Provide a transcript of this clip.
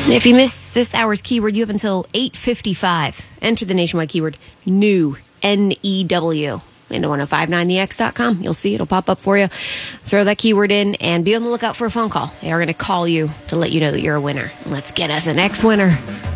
If you missed this hour's keyword, you have until 8:55. Enter the nationwide keyword NEW, N-E-W, into 1059thex.com. You'll see it'll pop up for you. Throw that keyword in and be on the lookout for a phone call. They are going to call you to let you know that you're a winner. Let's get us an X winner.